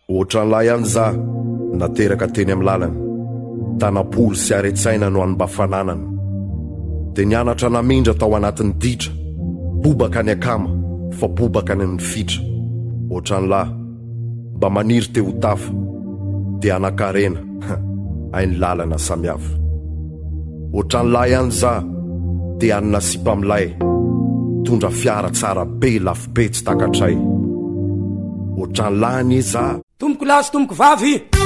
ohatran'lahy ihany za nateraka teny amin'ny lalana, tanapolo sy aretsaina no any mba fananana, dia nianatra namindra tao anatin'ny ditra, bobaka ny akama fa bobaka ny fitra. Ohatran'lahy mba maniry teo tafa, dia anakarena hainy lalana samihafa. Ohatran'lahy ihany za dia any nasipamilay, tondra fiara tsara be lafo be tsy takatray. Ohatran'lahy anie za tomboko lasy tomboko vavy.